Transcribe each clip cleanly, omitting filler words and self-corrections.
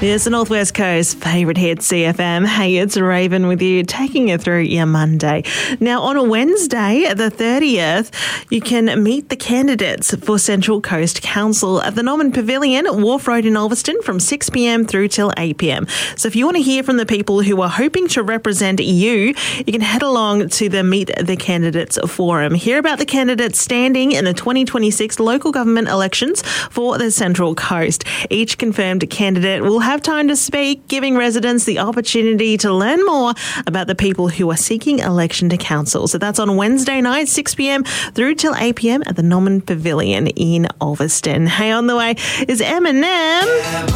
It's the Northwest Coast favourite hit, CFM. Hey, it's Raven with you, taking you through your Monday. Now, on a Wednesday, the 30th, you can meet the candidates for Central Coast Council at the Norman Pavilion, Wharf Road in Ulverston, from 6 p.m. through till 8 p.m. So if you want to hear from the people who are hoping to represent you can head along to the Meet the Candidates Forum. Hear about the candidates standing in the 2026 local government elections for the Central Coast. Each confirmed candidate will have time to speak, giving residents the opportunity to learn more about the people who are seeking election to council. So that's on Wednesday night, 6 p.m. through till 8 p.m. at the Norman Pavilion in Ulverston. Hey, on the way is Eminem,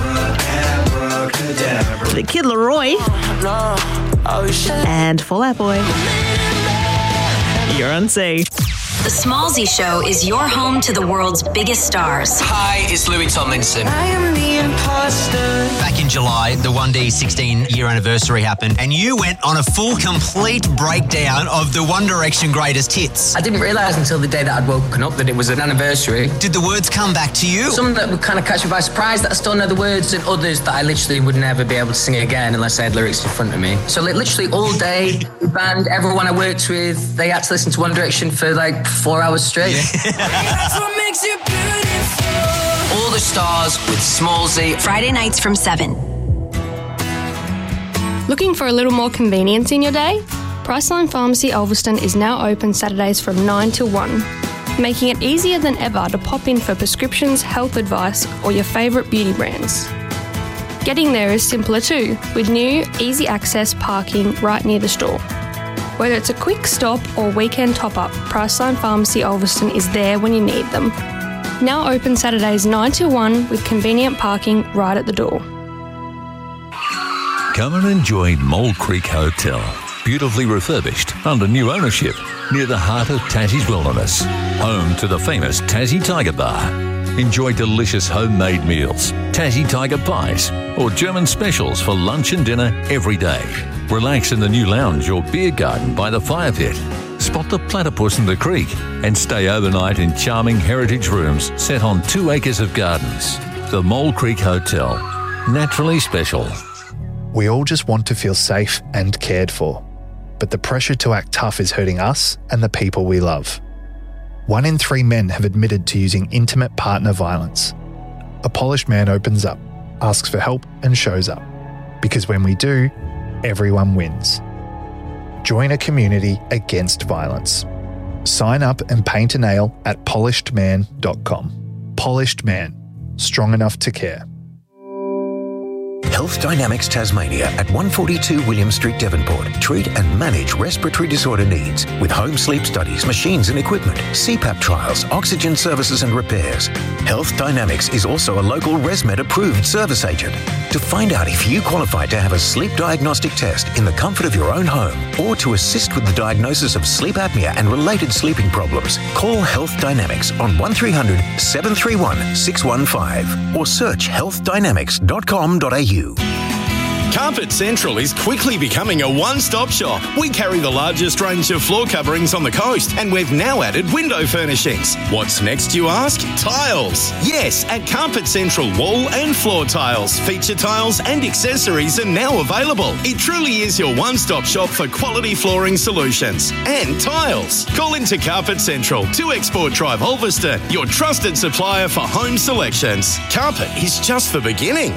the Kid Laroi, and Fall Out Boy. You're on C. The Smallsy Show is your home to the world's biggest stars. Hi, it's Louis Tomlinson. I am the imposter. Back in July, the 1D 16-year anniversary happened, and you went on a full, complete breakdown of the One Direction greatest hits. I didn't realise until the day that I'd woken up that it was an anniversary. Did the words come back to you? Some that would kind of catch me by surprise that I still know the words, and others that I literally would never be able to sing again unless I had lyrics in front of me. So literally all day, the band, everyone I worked with, they had to listen to One Direction for like 4 hours straight. That's what makes you beautiful. All the stars with Smallsy. Friday nights from 7. Looking for a little more convenience in your day? Priceline Pharmacy Ulverston is now open Saturdays from 9 till 1, making it easier than ever to pop in for prescriptions, health advice, or your favourite beauty brands. Getting there is simpler too, with new, easy access parking right near the store. Whether it's a quick stop or weekend top-up, Priceline Pharmacy Ulverston is there when you need them. Now open Saturdays 9 till 1 with convenient parking right at the door. Come and enjoy Mole Creek Hotel. Beautifully refurbished under new ownership near the heart of Tassie's wilderness. Home to the famous Tassie Tiger Bar. Enjoy delicious homemade meals, Tassie Tiger pies, or German specials for lunch and dinner every day. Relax in the new lounge or beer garden by the fire pit. Spot the platypus in the creek and stay overnight in charming heritage rooms set on 2 acres of gardens. The Mole Creek Hotel. Naturally special. We all just want to feel safe and cared for. But the pressure to act tough is hurting us and the people we love. 1 in 3 men have admitted to using intimate partner violence. A polished man opens up, asks for help and shows up. Because when we do, everyone wins. Join a community against violence. Sign up and paint a nail at polishedman.com. Polished Man. Strong enough to care. Health Dynamics Tasmania at 142 William Street, Devonport. Treat and manage respiratory disorder needs with home sleep studies, machines and equipment, CPAP trials, oxygen services and repairs. Health Dynamics is also a local ResMed approved service agent. To find out if you qualify to have a sleep diagnostic test in the comfort of your own home or to assist with the diagnosis of sleep apnea and related sleeping problems, call Health Dynamics on 1300 731 615 or search healthdynamics.com.au. Carpet Central is quickly becoming a one-stop shop. We carry the largest range of floor coverings on the coast, and we've now added window furnishings. What's next, you ask? Tiles. Yes, at Carpet Central, wall and floor tiles, feature tiles and accessories are now available. It truly is your one-stop shop for quality flooring solutions and tiles. Call into Carpet Central, 2 Export Drive, Ulverston, your trusted supplier for home selections. Carpet is just the beginning.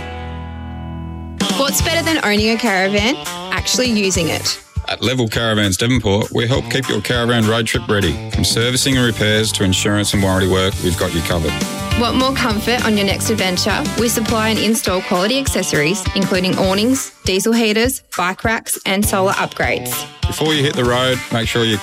What's better than owning a caravan? Actually using it. At Level Caravans Devonport, we help keep your caravan road trip ready. From servicing and repairs to insurance and warranty work, we've got you covered. Want more comfort on your next adventure? We supply and install quality accessories, including awnings, diesel heaters, bike racks, and solar upgrades. Before you hit the road, make sure you